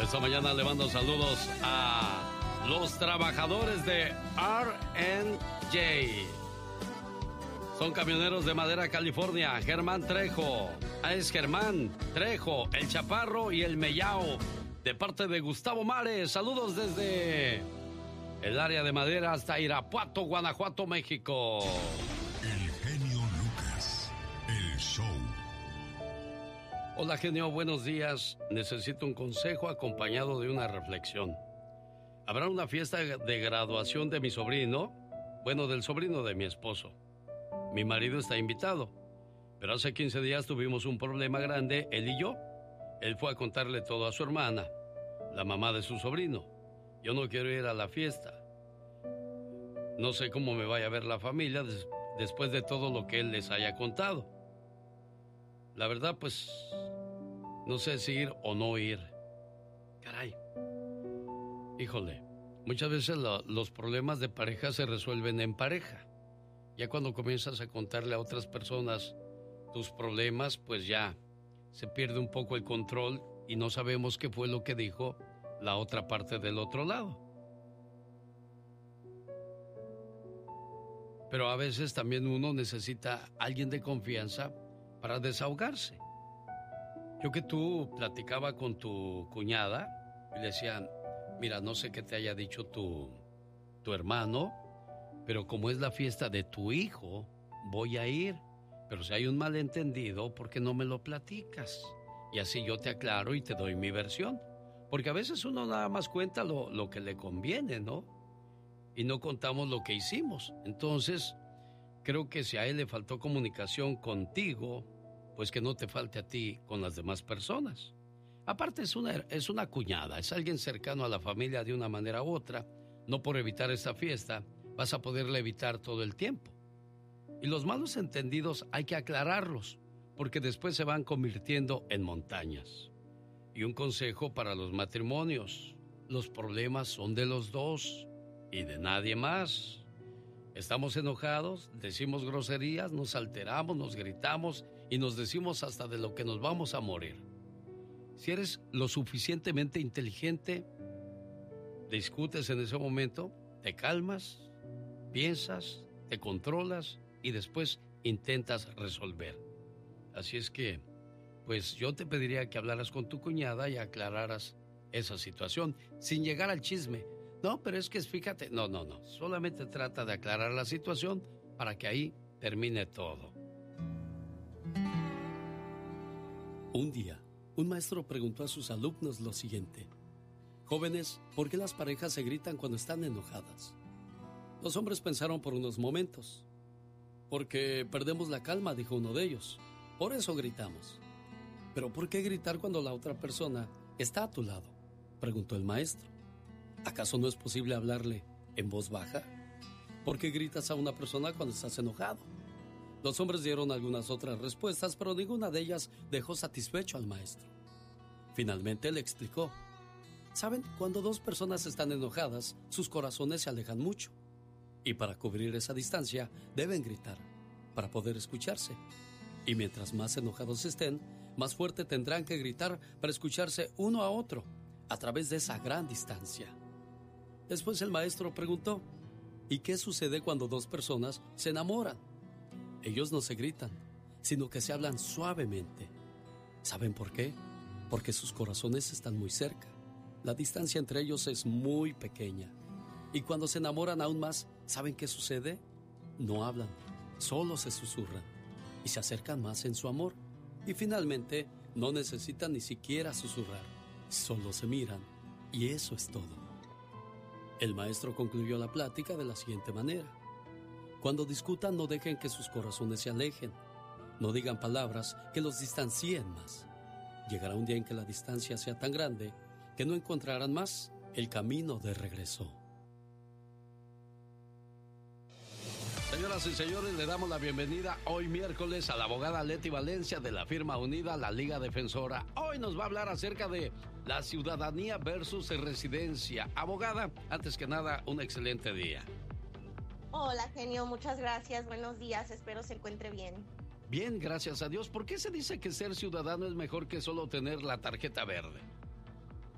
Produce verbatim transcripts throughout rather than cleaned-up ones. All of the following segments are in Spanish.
Esta mañana le mando saludos a los trabajadores de R and J. Son camioneros de Madera, California. Germán Trejo. Ah, es Germán Trejo, el Chaparro y el Mellao. De parte de Gustavo Mares. Saludos desde el área de Madera hasta Irapuato, Guanajuato, México. El genio Lucas. El show. Hola, genio, buenos días. Necesito un consejo acompañado de una reflexión. Habrá una fiesta de graduación de mi sobrino, bueno, del sobrino de mi esposo. Mi marido está invitado, pero hace quince días tuvimos un problema grande, él y yo. Él fue a contarle todo a su hermana, la mamá de su sobrino. Yo no quiero ir a la fiesta. No sé cómo me vaya a ver la familia des- después de todo lo que él les haya contado. La verdad, pues, no sé si ir o no ir. Caray. Híjole, muchas veces lo, los problemas de pareja se resuelven en pareja. Ya cuando comienzas a contarle a otras personas tus problemas, pues ya se pierde un poco el control y no sabemos qué fue lo que dijo la otra parte del otro lado. Pero a veces también uno necesita a alguien de confianza para desahogarse. Yo que tú platicaba con tu cuñada y le decían, mira, no sé qué te haya dicho tu, tu hermano, pero como es la fiesta de tu hijo, voy a ir. Pero si hay un malentendido, ¿por qué no me lo platicas? Y así yo te aclaro y te doy mi versión. Porque a veces uno nada más cuenta lo, lo que le conviene, ¿no? Y no contamos lo que hicimos. Entonces, creo que si a él le faltó comunicación contigo, pues que no te falte a ti con las demás personas. Aparte es una, es una cuñada, es alguien cercano a la familia de una manera u otra. No por evitar esta fiesta vas a poderla evitar todo el tiempo. Y los malos entendidos hay que aclararlos, porque después se van convirtiendo en montañas. Y un consejo para los matrimonios: los problemas son de los dos y de nadie más. Estamos enojados, decimos groserías, nos alteramos, nos gritamos y nos decimos hasta de lo que nos vamos a morir. Si eres lo suficientemente inteligente, discutes en ese momento, te calmas, piensas, te controlas y después intentas resolver. Así es que, pues yo te pediría que hablaras con tu cuñada y aclararas esa situación, sin llegar al chisme. No, pero es que fíjate, no, no, no, solamente trata de aclarar la situación para que ahí termine todo. Un día, un maestro preguntó a sus alumnos lo siguiente: jóvenes, ¿por qué las parejas se gritan cuando están enojadas? Los hombres pensaron por unos momentos. Porque perdemos la calma, dijo uno de ellos. Por eso gritamos. ¿Pero por qué gritar cuando la otra persona está a tu lado?, preguntó el maestro. ¿Acaso no es posible hablarle en voz baja? ¿Por qué gritas a una persona cuando estás enojado? Los hombres dieron algunas otras respuestas, pero ninguna de ellas dejó satisfecho al maestro. Finalmente le explicó: ¿saben? Cuando dos personas están enojadas, sus corazones se alejan mucho. Y para cubrir esa distancia, deben gritar, para poder escucharse. Y mientras más enojados estén, más fuerte tendrán que gritar para escucharse uno a otro, a través de esa gran distancia. Después el maestro preguntó: ¿y qué sucede cuando dos personas se enamoran? Ellos no se gritan, sino que se hablan suavemente. ¿Saben por qué? Porque sus corazones están muy cerca. La distancia entre ellos es muy pequeña. Y cuando se enamoran aún más, ¿saben qué sucede? No hablan, solo se susurran y se acercan más en su amor. Y finalmente, no necesitan ni siquiera susurrar, solo se miran y eso es todo. El maestro concluyó la plática de la siguiente manera: cuando discutan, no dejen que sus corazones se alejen. No digan palabras que los distancien más. Llegará un día en que la distancia sea tan grande que no encontrarán más el camino de regreso. Señoras y señores, le damos la bienvenida hoy miércoles a la abogada Leti Valencia de la firma unida La Liga Defensora. Hoy nos va a hablar acerca de la ciudadanía versus residencia. Abogada, antes que nada, un excelente día. Hola, genio, muchas gracias. Buenos días, espero se encuentre bien. Bien, gracias a Dios. ¿Por qué se dice que ser ciudadano es mejor que solo tener la tarjeta verde?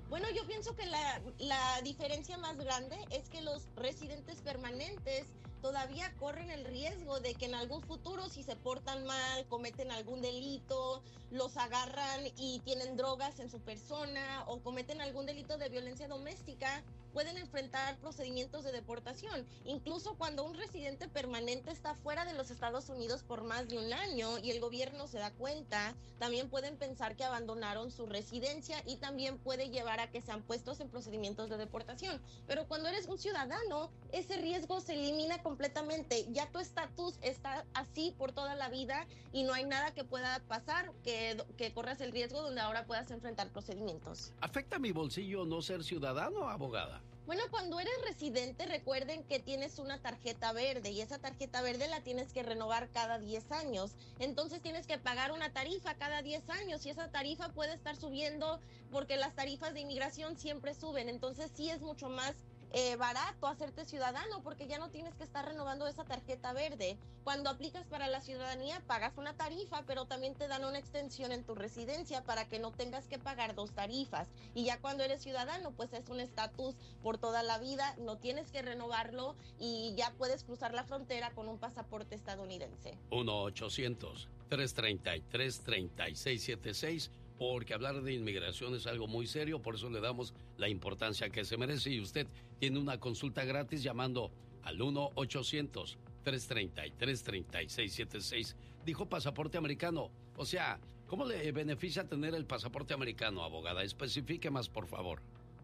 Bueno, yo pienso que la, la diferencia más grande es que los residentes permanentes todavía corren el riesgo de que en algún futuro, si se portan mal, cometen algún delito, los agarran y tienen drogas en su persona o cometen algún delito de violencia doméstica, pueden enfrentar procedimientos de deportación. Incluso cuando un residente permanente está fuera de los Estados Unidos por más de un año y el gobierno se da cuenta, también pueden pensar que abandonaron su residencia y también puede llevar a que sean puestos en procedimientos de deportación. Pero cuando eres un ciudadano, ese riesgo se elimina completamente. Ya tu estatus está así por toda la vida y no hay nada que pueda pasar que, que corras el riesgo donde ahora puedas enfrentar procedimientos. ¿Afecta mi bolsillo no ser ciudadano, abogada? Bueno, cuando eres residente, recuerden que tienes una tarjeta verde y esa tarjeta verde la tienes que renovar cada diez años. Entonces tienes que pagar una tarifa cada diez años y esa tarifa puede estar subiendo porque las tarifas de inmigración siempre suben. Entonces sí es mucho más Eh, barato hacerte ciudadano porque ya no tienes que estar renovando esa tarjeta verde. Cuando aplicas para la ciudadanía pagas una tarifa, pero también te dan una extensión en tu residencia para que no tengas que pagar dos tarifas. Y ya cuando eres ciudadano, pues es un estatus por toda la vida, no tienes que renovarlo y ya puedes cruzar la frontera con un pasaporte estadounidense. uno ochocientos, tres treinta y tres, treinta y seis setenta y seis, porque hablar de inmigración es algo muy serio, por eso le damos la importancia que se merece y usted tiene una consulta gratis llamando al uno ochocientos, tres treinta y tres, treinta y seis setenta y seis. Dijo pasaporte americano, o sea, ¿cómo le beneficia tener el pasaporte americano, abogada? Especifique más, por favor.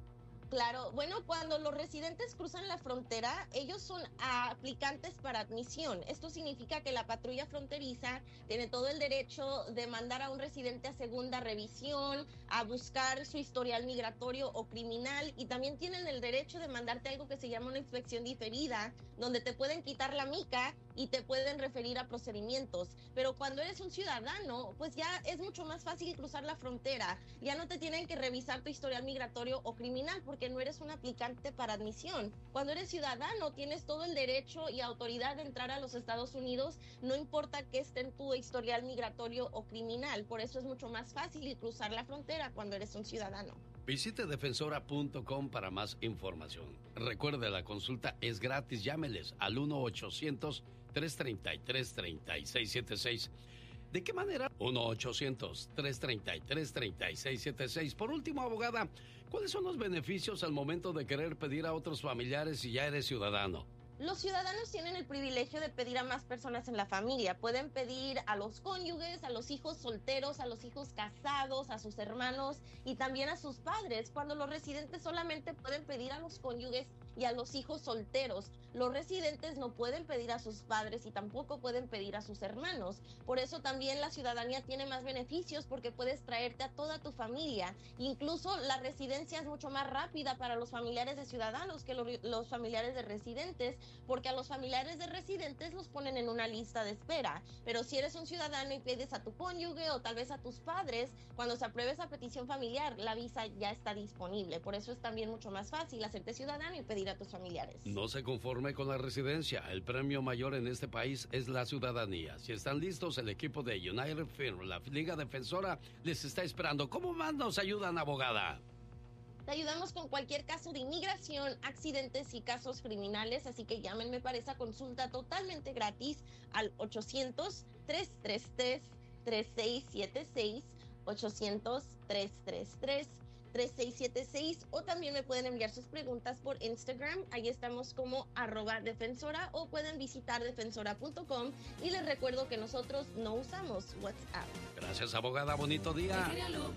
Claro, bueno, cuando los residentes cruzan la frontera, ellos son aplicantes para admisión. Esto significa que la patrulla fronteriza tiene todo el derecho de mandar a un residente a segunda revisión, a buscar su historial migratorio o criminal, y también tienen el derecho de mandarte algo que se llama una inspección diferida, donde te pueden quitar la mica y te pueden referir a procedimientos. Pero cuando eres un ciudadano, pues ya es mucho más fácil cruzar la frontera. Ya no te tienen que revisar tu historial migratorio o criminal porque no eres un aplicante para admisión. Cuando eres ciudadano, tienes todo el derecho y autoridad de entrar a los Estados Unidos, no importa que esté en tu historial migratorio o criminal. Por eso es mucho más fácil cruzar la frontera cuando eres un ciudadano. Visite defensora punto com para más información. Recuerde, la consulta es gratis. Llámeles al uno ochocientos, tres treinta y tres, treinta y seis setenta y seis. ¿De qué manera? uno ochocientos, tres treinta y tres, treinta y seis setenta y seis. Por último, abogada, ¿cuáles son los beneficios al momento de querer pedir a otros familiares si ya eres ciudadano? Los ciudadanos tienen el privilegio de pedir a más personas en la familia. Pueden pedir a los cónyuges, a los hijos solteros, a los hijos casados, a sus hermanos y también a sus padres. Cuando los residentes solamente pueden pedir a los cónyuges y a los hijos solteros. Los residentes no pueden pedir a sus padres y tampoco pueden pedir a sus hermanos. Por eso también la ciudadanía tiene más beneficios porque puedes traerte a toda tu familia. Incluso la residencia es mucho más rápida para los familiares de ciudadanos que lo, los familiares de residentes, porque a los familiares de residentes los ponen en una lista de espera. Pero si eres un ciudadano y pides a tu cónyuge o tal vez a tus padres, cuando se apruebe esa petición familiar, la visa ya está disponible. Por eso es también mucho más fácil hacerte ciudadano y pedir a tus familiares. No se conforme con la residencia. El premio mayor en este país es la ciudadanía. Si están listos, el equipo de United Firm, la Liga Defensora, les está esperando. ¿Cómo más nos ayudan, abogada? Te ayudamos con cualquier caso de inmigración, accidentes y casos criminales, así que llámenme para esa consulta totalmente gratis al ochocientos, tres treinta y tres, treinta y seis setenta y seis, ochocientos, tres treinta y tres, treinta y seis setenta y seis, o también me pueden enviar sus preguntas por Instagram, ahí estamos como arroba defensora, o pueden visitar defensora punto com, y les recuerdo que nosotros no usamos WhatsApp. Gracias, abogada, bonito día.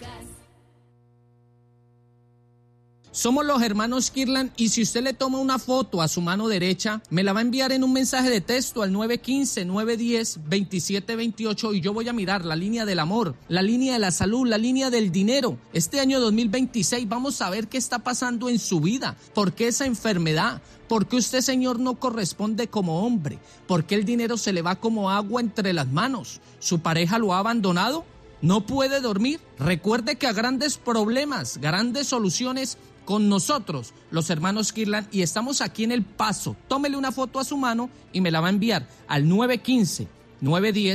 Somos los hermanos Kirlan y si usted le toma una foto a su mano derecha, me la va a enviar en un mensaje de texto al nueve uno cinco, nueve uno cero, dos siete dos ocho y yo voy a mirar la línea del amor, la línea de la salud, la línea del dinero. Este año dos mil veintiséis vamos a ver qué está pasando en su vida, por qué esa enfermedad, por qué usted, señor, no corresponde como hombre, por qué el dinero se le va como agua entre las manos, su pareja lo ha abandonado, no puede dormir. Recuerde que a grandes problemas, grandes soluciones con nosotros, los hermanos Kirlan, y estamos aquí en El Paso. Tómele una foto a su mano y me la va a enviar al nueve uno cinco, nueve uno cero,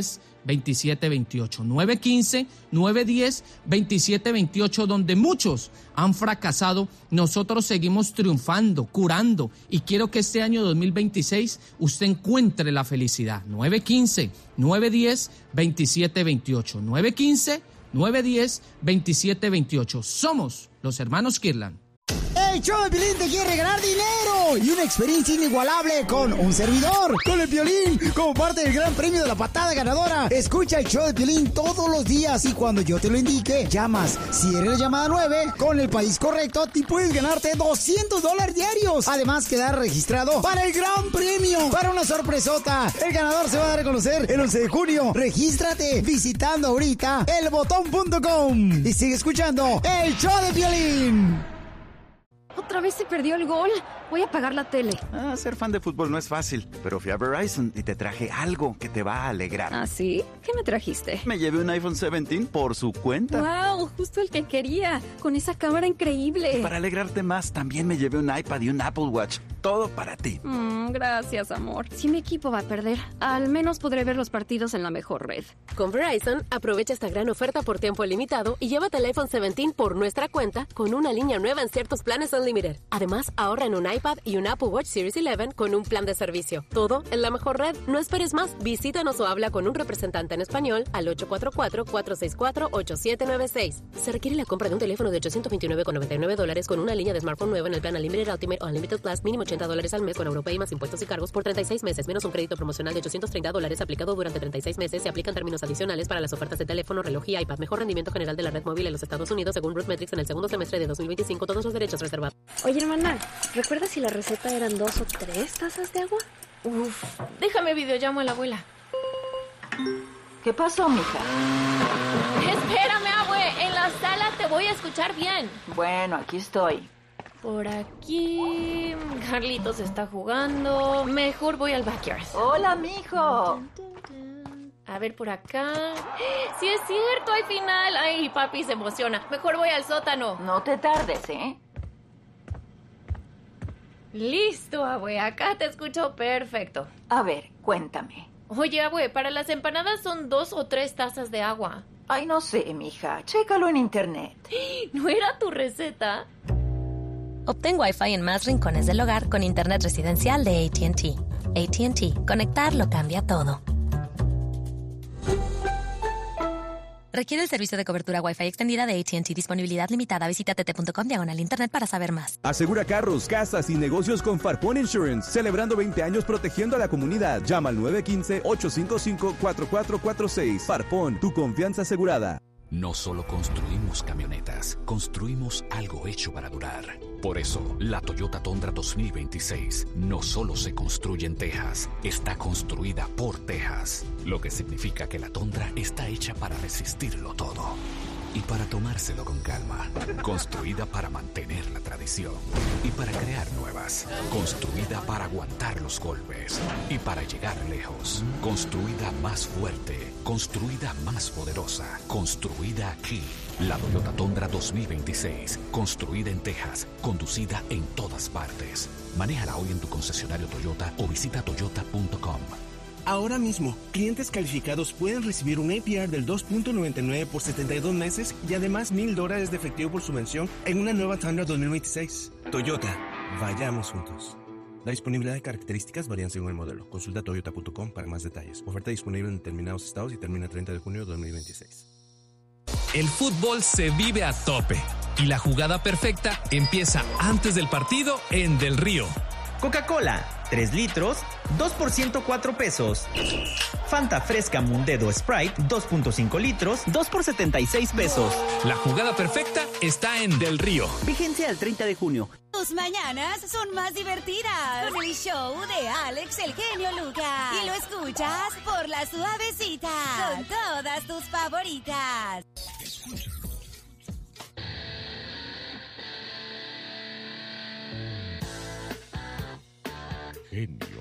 veintisiete veintiocho. nueve uno cinco, nueve uno cero, veintisiete veintiocho, donde muchos han fracasado, nosotros seguimos triunfando, curando, y quiero que este año dos mil veintiséis usted encuentre la felicidad. nueve uno cinco, nueve uno cero, veintisiete veintiocho. nueve uno cinco, nueve uno cero, veintisiete veintiocho. Somos los hermanos Kirlan. El show de Piolín te quiere regalar dinero y una experiencia inigualable con un servidor, con el Piolín, como parte del gran premio de la patada ganadora. Escucha el show de Piolín todos los días y cuando yo te lo indique, llamas. Si eres la llamada nueve, con el país correcto, te puedes ganarte doscientos dólares diarios. Además, quedar registrado para el gran premio, para una sorpresota. El ganador se va a dar a conocer el once de junio. Regístrate visitando ahorita el botón punto com y sigue escuchando el show de Piolín. Otra vez se perdió el gol. Voy a apagar la tele. Ah, ser fan de fútbol no es fácil, pero fui a Verizon y te traje algo que te va a alegrar. ¿Ah, sí? ¿Qué me trajiste? Me llevé un iPhone diecisiete por su cuenta. ¡Wow! Justo el que quería. Con esa cámara increíble. Y para alegrarte más, también me llevé un iPad y un Apple Watch. Todo para ti. Mm, gracias, amor. Si mi equipo va a perder, al menos podré ver los partidos en la mejor red. Con Verizon, aprovecha esta gran oferta por tiempo limitado y llévate el iPhone diecisiete por nuestra cuenta con una línea nueva en ciertos planes Unlimited. Además, ahorra en un iPad y un Apple Watch Series once con un plan de servicio. Todo en la mejor red. No esperes más. Visítanos o habla con un representante en español al ocho cuatro cuatro, cuatro seis cuatro, ocho siete nueve seis. Se requiere la compra de un teléfono de ochocientos veintinueve con noventa y nueve dólares con una línea de smartphone nueva en el plan Unlimited Ultimate o Unlimited Plus, mínimo ochenta dólares al mes con Europay más impuestos y cargos por treinta y seis meses, menos un crédito promocional de ochocientos treinta dólares aplicado durante treinta y seis meses. Se aplican términos adicionales para las ofertas de teléfono, reloj y iPad. Mejor rendimiento general de la red móvil en los Estados Unidos según RootMetrics en el segundo semestre de dos mil veinticinco. Todos los derechos reservados. Oye, hermana, ¿recuerdas si la receta eran dos o tres tazas de agua? Uf, déjame videollamo a la abuela. ¿Qué pasó, mija? Espérame, abue, en la sala te voy a escuchar bien. Bueno, aquí estoy. Por aquí... Carlitos está jugando. Mejor voy al backyard. Hola, mijo. A ver, por acá... ¡Sí es cierto! ¡Hay final! ¡Ay, papi se emociona! Mejor voy al sótano. No te tardes, ¿eh? Listo, abue. Acá te escucho perfecto. A ver, cuéntame. Oye, abue, para las empanadas son dos o tres tazas de agua. Ay, no sé, mija. Chécalo en internet. ¿No era tu receta? Obtén Wi-Fi en más rincones del hogar con internet residencial de A T and T. A T and T. Conectar lo cambia todo. Requiere el servicio de cobertura Wi-Fi extendida de A T and T. Disponibilidad limitada. Visita t t punto com diagonal internet para saber más. Asegura carros, casas y negocios con Farpón Insurance. Celebrando veinte años protegiendo a la comunidad. Llama al nueve uno cinco, ocho cinco cinco, cuatro cuatro cuatro seis. Farpón, tu confianza asegurada. No solo construimos camionetas, construimos algo hecho para durar. Por eso, la Toyota Tundra dos mil veintiséis no solo se construye en Texas, está construida por Texas. Lo que significa que la Tundra está hecha para resistirlo todo. Y para tomárselo con calma. Construida para mantener la tradición. Y para crear nuevas. Construida para aguantar los golpes. Y para llegar lejos. Construida más fuerte. Construida más poderosa. Construida aquí. La Toyota Tundra dos mil veintiséis. Construida en Texas. Conducida en todas partes. Manéjala hoy en tu concesionario Toyota o visita toyota punto com. Ahora mismo, clientes calificados pueden recibir un A P R del dos punto noventa y nueve por setenta y dos meses y además mil dólares de efectivo por subvención en una nueva Tundra dos mil veintiséis. Toyota, vayamos juntos. La disponibilidad de características varían según el modelo. Consulta toyota punto com para más detalles. Oferta disponible en determinados estados y termina el treinta de junio de dos mil veintiséis. El fútbol se vive a tope y la jugada perfecta empieza antes del partido en Del Río. Coca-Cola, tres litros, dos por ciento cuatro pesos. Fanta Fresca Mundedo Sprite, dos punto cinco litros, dos por setenta y seis pesos. La jugada perfecta está en Del Río. Vigencia el treinta de junio. Tus mañanas son más divertidas con el show de Alex el Genio Lucas. Y lo escuchas por La Suavecita con todas tus favoritas. Escúchalo. Genio